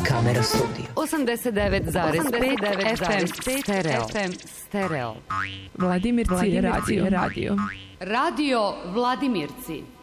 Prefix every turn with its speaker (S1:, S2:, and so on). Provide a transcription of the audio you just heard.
S1: Kamera studio.
S2: 89,5 FM stereo.
S3: Vladimirci radio.
S2: Radio Vladimirci.